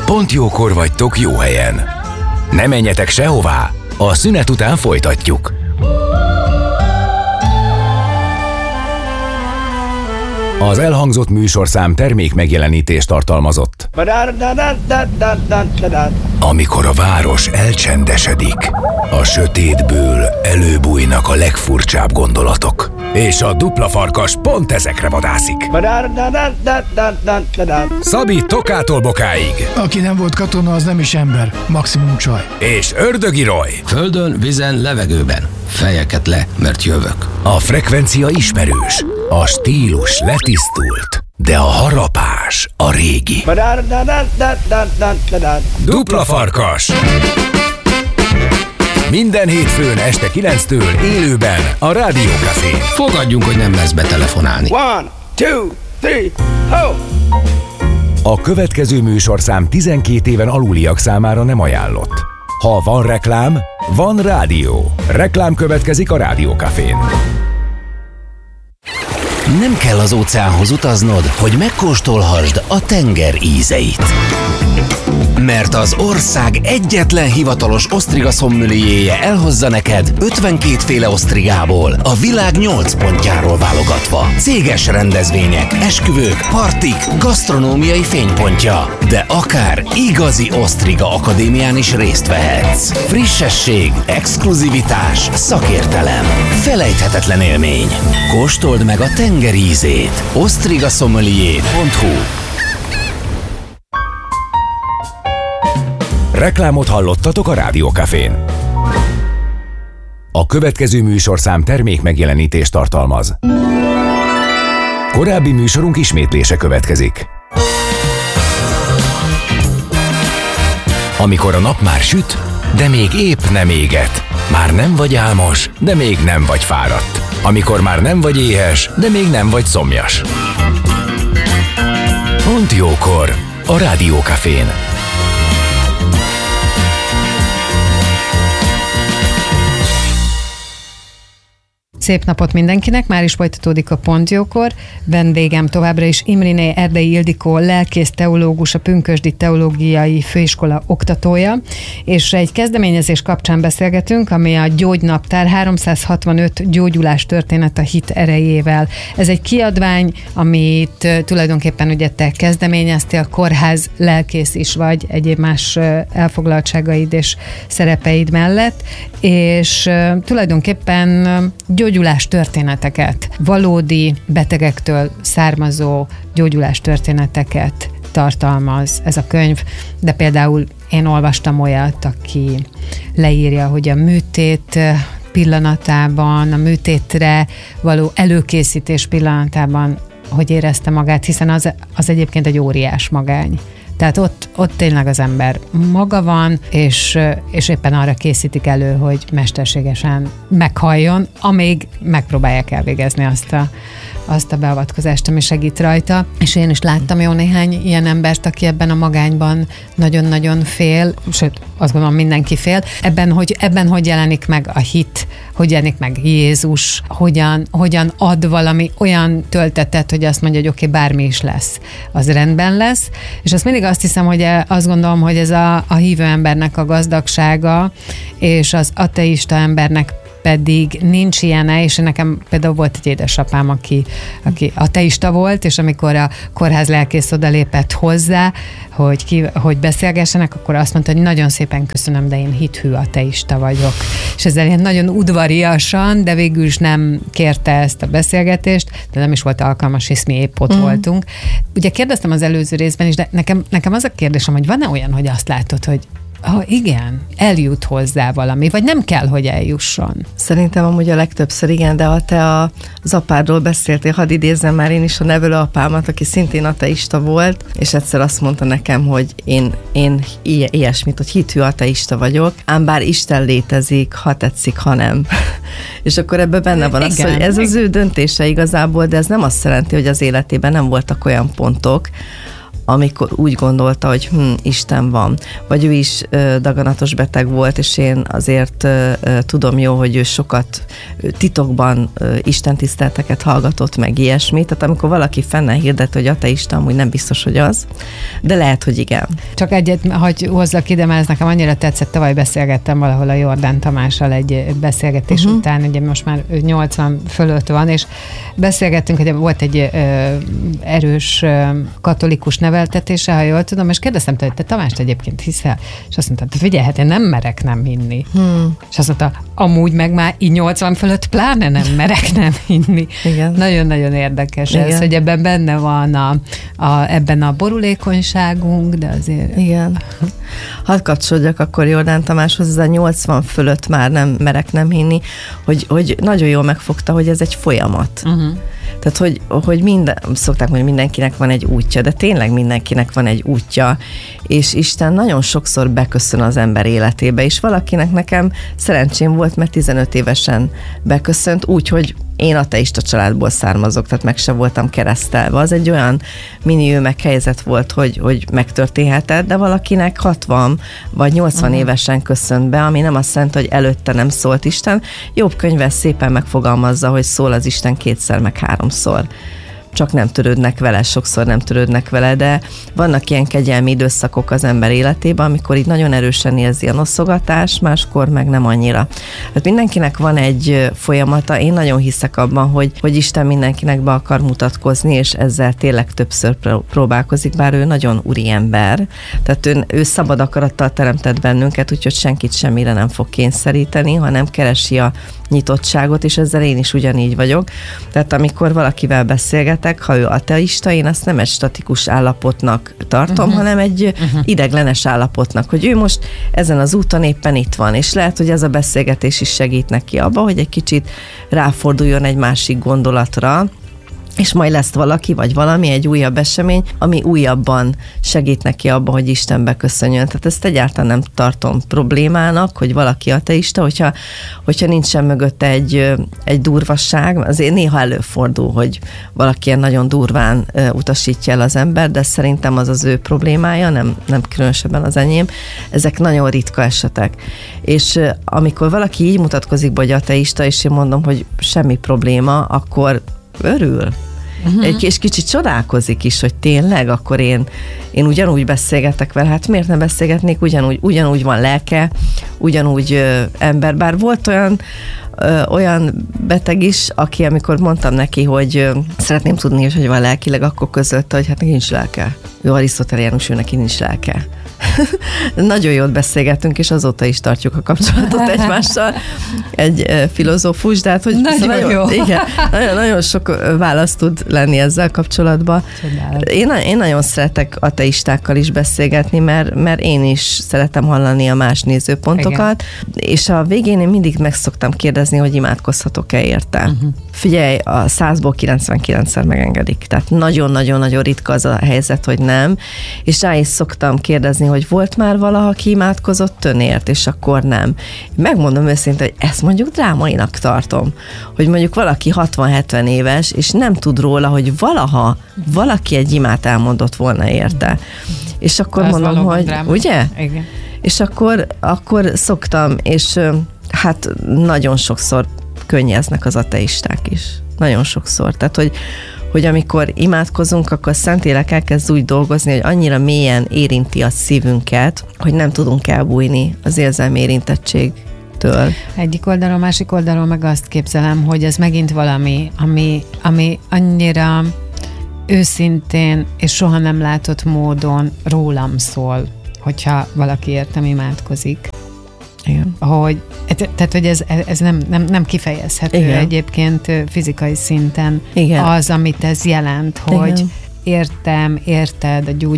Pont jókor vagytok jó helyen. Ne menjetek sehová, a szünet után folytatjuk. Az elhangzott műsorszám termék megjelenítést tartalmazott. Amikor a város elcsendesedik, a sötétből előbújnak a legfurcsább gondolatok. És a dupla farkas pont ezekre vadászik. Szabi Tokától Bokáig. Aki nem volt katona, az nem is ember, maximum csaj. És Ördögi Roy. Földön, vízen, levegőben. Fejeket le, mert jövök. A frekvencia ismerős, a stílus letisztult, de a harapás a régi. Dupla farkas. Minden hétfőn este 9-től élőben a Rádió Cafén. Fogadjunk, hogy nem lesz betelefonálni. 1, 2, 3, ho! A következő műsorszám 12 éven aluliak számára nem ajánlott. Ha van reklám, van rádió. Reklám következik a Rádió Cafén. Nem kell az óceánhoz utaznod, hogy megkóstolhassd a tenger ízeit. Mert az ország egyetlen hivatalos osztriga szommelierje elhozza neked 52 féle osztrigából, a világ 8 pontjáról válogatva. Céges rendezvények, esküvők, partik, gasztronómiai fénypontja. De akár igazi osztriga akadémián is részt vehetsz. Frissesség, exkluzivitás, szakértelem. Felejthetetlen élmény. Kóstold meg a tenger ízét. osztrigasommelier.hu. Reklámot hallottatok a Rádió Cafén. A következő műsorszám termék megjelenítést tartalmaz. Korábbi műsorunk ismétlése következik. Amikor a nap már süt, de még épp nem éget. Már nem vagy álmos, de még nem vagy fáradt. Amikor már nem vagy éhes, de még nem vagy szomjas. Pont jókor a Rádió Cafén. Szép napot mindenkinek, már is folytatódik a Pont jókor. Vendégem továbbra is Imréné Erdei Ildikó, lelkész teológus, a Pünkösdi Teológiai Főiskola oktatója, és egy kezdeményezés kapcsán beszélgetünk, ami a Gyógynaptár 365 gyógyulás történet a hit erejével. Ez egy kiadvány, amit tulajdonképpen ugye te kezdeményeztél, kórház lelkész is vagy, egyéb más elfoglaltságaid és szerepeid mellett, és tulajdonképpen gyógyulás történeteket, valódi betegektől származó gyógyulás történeteket tartalmaz ez a könyv, de például én olvastam olyat, aki leírja, hogy a műtét pillanatában, a műtétre való előkészítés pillanatában hogy érezte magát, hiszen az egyébként egy óriás magány. Tehát ott tényleg az ember maga van, és éppen arra készítik elő, hogy mesterségesen meghalljon, amíg megpróbálják elvégezni azt a beavatkozást, ami segít rajta. És én is láttam jó néhány ilyen embert, aki ebben a magányban nagyon-nagyon fél, sőt, azt gondolom mindenki fél. Ebben hogy jelenik meg a hit, hogy jelenik meg Jézus, hogyan ad valami olyan töltetet, hogy azt mondja, hogy oké, bármi is lesz, az rendben lesz. És azt mindig azt hiszem, hogy azt gondolom, hogy ez a hívő embernek a gazdagsága, és az ateista embernek pedig nincs ilyene, és nekem például volt egy édesapám, aki ateista volt, és amikor a kórház lelkész odalépett hozzá, hogy beszélgessenek, akkor azt mondta, hogy nagyon szépen köszönöm, de én hithű ateista vagyok. És ezzel ilyen nagyon udvariasan, de végül is nem kérte ezt a beszélgetést, de nem is volt alkalmas, hisz mi épp ott voltunk. Ugye kérdeztem az előző részben is, de nekem az a kérdésem, hogy van-e olyan, hogy azt látod, hogy igen, eljut hozzá valami, vagy nem kell, hogy eljusson? Szerintem amúgy a legtöbbször igen, de ha te az apádról beszéltél, hadd idézzem már én is a nevelőapámat, aki szintén ateista volt, és egyszer azt mondta nekem, hogy én ilyesmit, hogy hithű ateista vagyok, ám bár Isten létezik, ha tetszik, ha nem. És akkor ebben benne van az, hogy ez az ő döntése igazából, de ez nem azt jelenti, hogy az életében nem voltak olyan pontok, amikor úgy gondolta, hogy Isten van. Vagy ő is daganatos beteg volt, és én azért tudom jó, hogy ő sokat titokban istentiszteleteket hallgatott meg ilyesmit. Tehát amikor valaki fennel hirdet, hogy ateista, amúgy nem biztos, hogy az, de lehet, hogy igen. Csak egyet, hogy hozzak ide, mert ez nekem annyira tetszett, tavaly beszélgettem valahol a Jordán Tamással egy beszélgetés után, ugye most már 80 fölött van, és beszélgettünk, hogy volt egy erős katolikus neveltetése, ha jól tudom, és kérdeztem tőle, hogy te Tamást egyébként hiszel? És azt mondta, figyelj, hát én nem merek nem hinni. És azt mondta, amúgy meg már így 80 fölött pláne nem merek nem hinni. Igen. Nagyon-nagyon érdekes ez, hogy ebben benne van ebben a borulékonyságunk, de azért... Igen. Hadd kapcsolódjak akkor Jordán Tamáshoz, ez a 80 fölött már nem merek nem hinni, hogy nagyon jól megfogta, hogy ez egy folyamat. Tehát, hogy szokták mondani, hogy mindenkinek van egy útja, de tényleg mindenkinek van egy útja, és Isten nagyon sokszor beköszön az ember életébe, és valakinek nekem szerencsém volt, mert 15 évesen beköszönt, úgyhogy én ateista családból származok, tehát meg se voltam keresztelve. Az egy olyan mini meghelyzet volt, hogy megtörténhetett, de valakinek 60 vagy 80 évesen köszönt be, ami nem azt jelenti, hogy előtte nem szólt Isten. Jobb könyve szépen megfogalmazza, hogy szól az Isten 2-szer, meg 3-szor. Csak nem törődnek vele, sokszor nem törődnek vele, de vannak ilyen kegyelmi időszakok az ember életében, amikor így nagyon erősen érzi a noszogatást, máskor meg nem annyira. Hát mindenkinek van egy folyamata, én nagyon hiszek abban, hogy Isten mindenkinek be akar mutatkozni, és ezzel tényleg többször próbálkozik, bár ő nagyon úri ember, tehát ő szabad akarattal teremtett bennünket, úgyhogy senkit semmire nem fog kényszeríteni, hanem keresi a nyitottságot, és ezzel én is ugyanígy vagyok. Tehát amikor valakivel beszélgetek, ha ő ateista, én azt nem egy statikus állapotnak tartom, hanem egy ideglenes állapotnak, hogy ő most ezen az úton éppen itt van, és lehet, hogy ez a beszélgetés is segít neki abba, hogy egy kicsit ráforduljon egy másik gondolatra, és majd lesz valaki, vagy valami, egy újabb esemény, ami újabban segít neki abba, hogy Istenbe köszönjön. Tehát ezt egyáltalán nem tartom problémának, hogy valaki ateista, hogyha nincsen mögötte egy durvasság, azért néha előfordul, hogy valaki ilyen nagyon durván utasítja el az ember, de szerintem az az ő problémája, nem különösebben az enyém. Ezek nagyon ritka esetek. És amikor valaki így mutatkozik, hogy ateista, és én mondom, hogy semmi probléma, akkor örül. És kicsit csodálkozik is, hogy tényleg, akkor én ugyanúgy beszélgetek vele, hát miért nem beszélgetnék, ugyanúgy van lelke, ugyanúgy ember, bár volt olyan beteg is, aki amikor mondtam neki, hogy szeretném tudni, hogy van lelkileg, akkor közölte, hogy hát neki nincs lelke. Ő arisztotelénus, ő neki nincs lelke. Nagyon jót beszélgettünk, és azóta is tartjuk a kapcsolatot egymással. Egy filozófus, de hát, hogy nagyon jó. Igen, nagyon sok válasz tud lenni ezzel kapcsolatban. Én nagyon szeretek ateistákkal is beszélgetni, mert én is szeretem hallani a más nézőpontokat, és a végén én mindig meg szoktam kérdezni, hogy imádkozhatok-e érte. Figyelj, a 100-ból 99-szer megengedik. Tehát nagyon-nagyon-nagyon ritka az a helyzet, hogy nem. És rá is szoktam kérdezni, hogy volt már valaha, aki imádkozott önért, és akkor nem. Megmondom őszintén, hogy ezt mondjuk drámainak tartom. Hogy mondjuk valaki 60-70 éves, és nem tud róla, hogy valaha valaki egy imát elmondott volna érte. És akkor ez mondom, hogy dráma. Ugye? Igen. És akkor szoktam, és hát nagyon sokszor könnyeznek az ateisták is. Nagyon sokszor. Tehát, hogy amikor imádkozunk, akkor a Szentlélek elkezd úgy dolgozni, hogy annyira mélyen érinti a szívünket, hogy nem tudunk elbújni az érzelmi érintettségtől. Egyik oldalon, másik oldalon meg azt képzelem, hogy ez megint valami, ami annyira őszintén és soha nem látott módon rólam szól, hogyha valaki értem imádkozik. Igen. Tehát, hogy ez nem kifejezhető. Igen. Egyébként fizikai szinten. Igen. Az, amit ez jelent, hogy érted a